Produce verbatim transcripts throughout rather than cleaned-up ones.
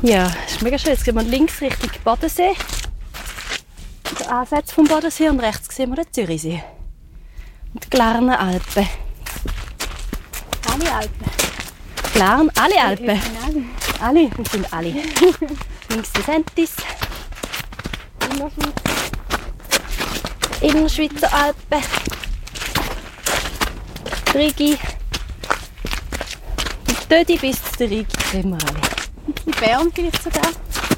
Ja, das ist mega schön. Jetzt gehen wir links Richtung Bodensee. Der Ansatz vom Bodensee und rechts sehen wir den Zürichsee. Und die Glarner Alpen. Alle Alpen. Glarn, alle Alpen. Alle. Alle, das sind alle. Links die Sentis. Innerschweizer Alpen. Die Rigi. Und dort bis zu der Rigi sehen wir alle. Die Bern vielleicht sogar.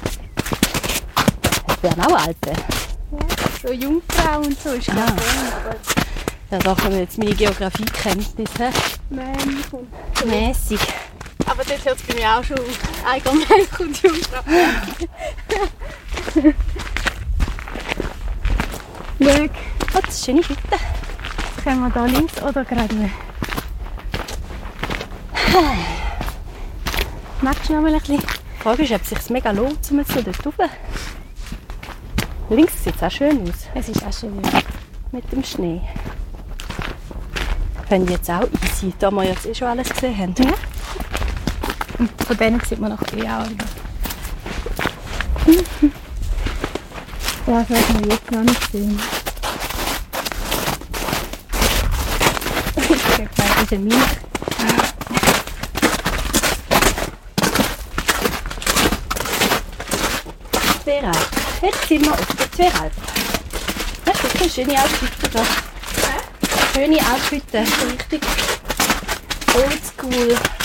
Das wären auch Alpen. Ja, so Jungfrau und so ist Ah. glaube ich. Aber Ja, da kommen jetzt meine Geografiekenntnisse. nein, Mäßig. aber dort hört es bei mir auch schon auf. Allgemein kommt Jungfrau. Schau, Oh, das ist eine schöne Hütte. können wir da links oder gerade? Magst du noch mal ein bisschen? Die Frage ist, ob es sich mega lohnt, um jetzt so dort rauf. Links sieht es auch schön aus, Es ist auch schön. mit dem Schnee. Fände ich jetzt auch easy, da wir jetzt eh schon alles gesehen haben. Ja. Und von denen sieht man noch eh auch. Das werden wir jetzt noch nicht sehen. Das ist eine Milch. Zweralp. Jetzt sind wir auf der Zweralp. Das ist eine schöne Alphütte da. Schöne Alphütte, so richtig oldschool.